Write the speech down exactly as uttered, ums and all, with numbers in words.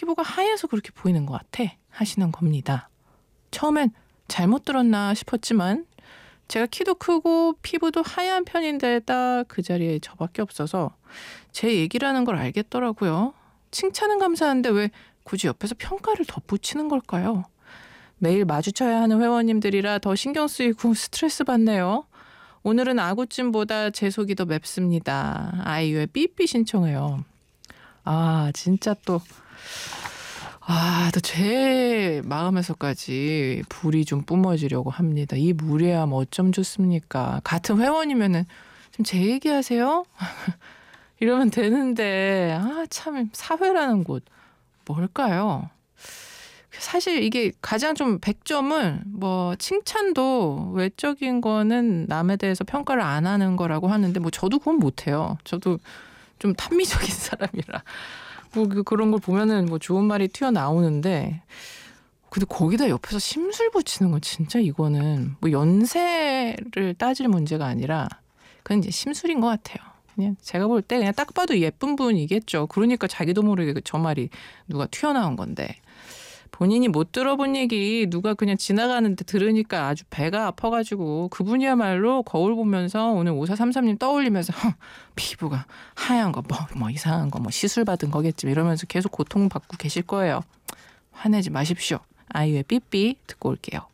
피부가 하얘서 그렇게 보이는 것 같아 하시는 겁니다. 처음엔 잘못 들었나 싶었지만 제가 키도 크고 피부도 하얀 편인데 딱 그 자리에 저밖에 없어서 제 얘기라는 걸 알겠더라고요. 칭찬은 감사한데 왜 굳이 옆에서 평가를 덧붙이는 걸까요? 매일 마주쳐야 하는 회원님들이라 더 신경 쓰이고 스트레스 받네요. 오늘은 아구찜보다 제 속이 더 맵습니다. 아이유의 삐삐 신청해요. 아 진짜 또 아, 또 제 마음에서까지 불이 좀 뿜어지려고 합니다. 이 무례함 어쩜 좋습니까? 같은 회원이면은 좀 제 얘기하세요? 이러면 되는데 아 참 사회라는 곳 뭘까요? 사실 이게 가장 좀 백점은 뭐 칭찬도 외적인 거는 남에 대해서 평가를 안 하는 거라고 하는데 뭐 저도 그건 못해요. 저도 좀 탐미적인 사람이라 뭐 그런 걸 보면은 뭐 좋은 말이 튀어나오는데 근데 거기다 옆에서 심술 붙이는 건 진짜 이거는 뭐 연세를 따질 문제가 아니라 그건 이제 심술인 것 같아요. 그냥 제가 볼 때 그냥 딱 봐도 예쁜 분이겠죠. 그러니까 자기도 모르게 저 말이 누가 튀어나온 건데 본인이 못 들어본 얘기 누가 그냥 지나가는데 들으니까 아주 배가 아파가지고 그분이야말로 거울 보면서 오늘 오사삼삼님 떠올리면서 피부가 하얀 거 뭐 뭐 이상한 거 뭐 시술 받은 거겠지 이러면서 계속 고통받고 계실 거예요. 화내지 마십시오. 아이유의 삐삐 듣고 올게요.